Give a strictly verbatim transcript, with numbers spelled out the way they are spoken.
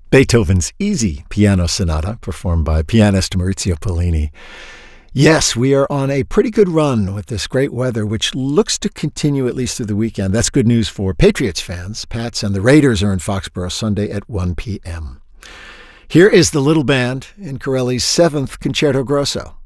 Beethoven's Easy Piano Sonata, performed by pianist Maurizio Pollini. Yes, we are on a pretty good run with this great weather, which looks to continue at least through the weekend. That's good news for Patriots fans. Pats and the Raiders are in Foxborough Sunday at one p.m. Here is the little band in Corelli's seventh Concerto Grosso.